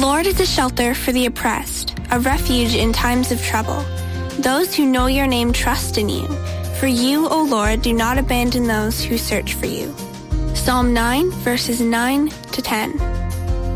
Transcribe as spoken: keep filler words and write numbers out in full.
Lord is a shelter for the oppressed, a refuge in times of trouble. Those who know your name trust in you. For you, O Lord, do not abandon those who search for you. Psalm nine, verses nine to ten.